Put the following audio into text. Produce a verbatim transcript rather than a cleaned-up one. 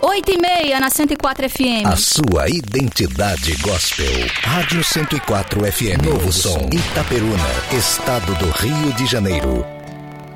oito e meia na cento e quatro F M. A sua identidade gospel. Rádio cento e quatro F M. Novo Som. Itaperuna, Estado do Rio de Janeiro.